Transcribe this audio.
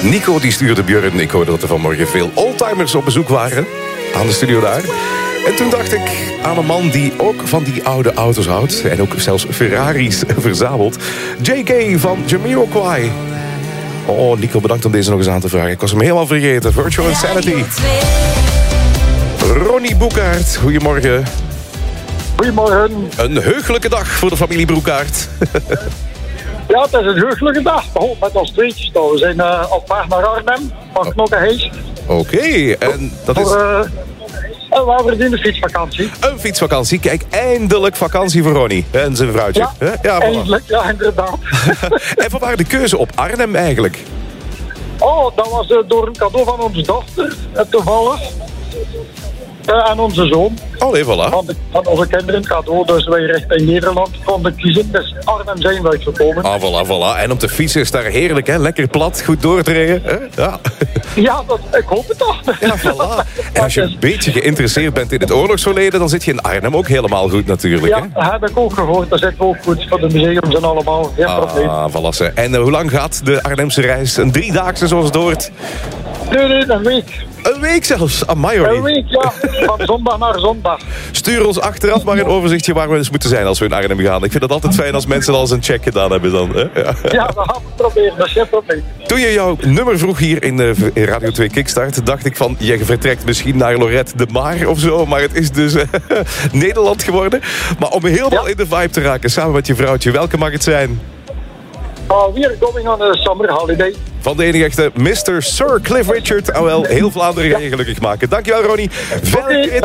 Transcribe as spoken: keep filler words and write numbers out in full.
Nico die stuurde Björn. Ik hoorde dat er vanmorgen veel oldtimers op bezoek waren. Aan de studio daar. En toen dacht ik aan een man die ook van die oude auto's houdt. En ook zelfs Ferraris verzamelt. J K van Jamiroquai. Oh, Nico, bedankt om deze nog eens aan te vragen. Ik was hem helemaal vergeten. Virtual Insanity. Ronnie Boekaert, goedemorgen. Goedemorgen. Een heugelijke dag voor de familie Broekaert. Ja, het is een heugelijke dag. Oh, met ons tweetjes toch. We zijn uh, op weg naar Arnhem, van Knokkenhees. Oké, okay, en dat is... Voor, uh, en we hebben een fietsvakantie. Een fietsvakantie. Kijk, eindelijk vakantie voor Ronnie en zijn vrouwtje. Ja, ja, eindelijk. Ja, inderdaad. En vanwaar de keuze op Arnhem eigenlijk? Oh, dat was uh, door een cadeau van onze dochter, uh, toevallig. Uh, en onze zoon. Allee, voilà. Van, de, van onze kinderen cadeau, dus wij richting Nederland konden kiezen. Dus Arnhem zijn we uitgekomen. Ah, voilà, voilà. En om te fietsen is daar heerlijk, hè? Lekker plat, goed doortreden. Hè? Ja, ja dat, ik hoop het toch. Ja, voilà. En als je een beetje geïnteresseerd bent in het oorlogsverleden, dan zit je in Arnhem ook helemaal goed natuurlijk. Ja, hè? heb ik ook gehoord. Dat zit ook goed voor de museums en allemaal. Geen ah, probleem. Voilà. En uh, hoe lang gaat de Arnhemse reis? Een driedaagse zoals het hoort? Nee, nee, een week. Een week zelfs, amai hoor. Een week, ja. Van zondag naar zondag. Stuur ons achteraf maar een overzichtje waar we eens moeten zijn als we in Arnhem gaan. Ik vind het altijd fijn als mensen al eens een check gedaan hebben dan. Hè? Ja. Ja, dat gaan we proberen. Dat is geen probleem. Toen je jouw nummer vroeg hier in, uh, in Radio twee Kickstart, dacht ik van, je vertrekt misschien naar Lorette de Mar of zo. Maar het is dus uh, Nederland geworden. Maar om helemaal ja. in de vibe te raken, samen met je vrouwtje, welke mag het zijn? Uh, we are going on a summer holiday. Van de enige echte mister Sir Cliff Richard. Ah wel, heel Vlaanderen ga je gelukkig maken. Dankjewel Ronnie. Veel